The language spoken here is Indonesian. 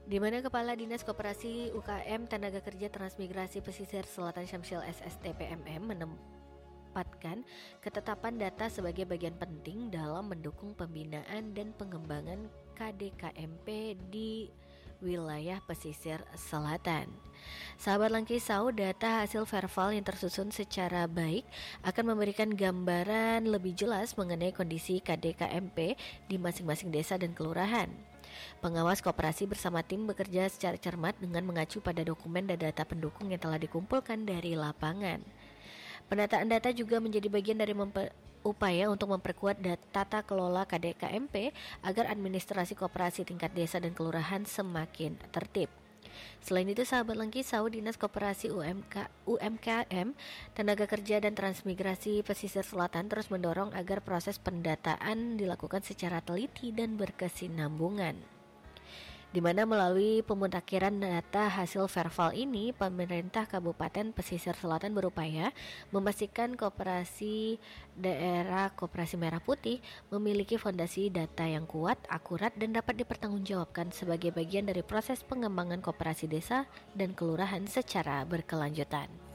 di mana Kepala Dinas Koperasi UKM Tenaga Kerja Transmigrasi Pesisir Selatan Syamsil SSTPMM menempatkan ketetapan data sebagai bagian penting dalam mendukung pembinaan dan pengembangan KDKMP di wilayah pesisir selatan. Sahabat Langkisau, data hasil verval yang tersusun secara baik akan memberikan gambaran lebih jelas mengenai kondisi KDKMP di masing-masing desa dan kelurahan. Pengawas koperasi bersama tim bekerja secara cermat dengan mengacu pada dokumen dan data pendukung yang telah dikumpulkan dari lapangan. Penataan data juga menjadi bagian dari upaya untuk memperkuat tata kelola KDKMP agar administrasi koperasi tingkat desa dan kelurahan semakin tertib. Selain itu, sahabat Langkisau, Dinas Koperasi UMKM, Tenaga Kerja dan Transmigrasi Pesisir Selatan terus mendorong agar proses pendataan dilakukan secara teliti dan berkesinambungan, di mana melalui pemutakhiran data hasil verval ini, pemerintah Kabupaten Pesisir Selatan berupaya memastikan koperasi daerah Koperasi Merah Putih memiliki fondasi data yang kuat, akurat, dan dapat dipertanggungjawabkan sebagai bagian dari proses pengembangan koperasi desa dan kelurahan secara berkelanjutan.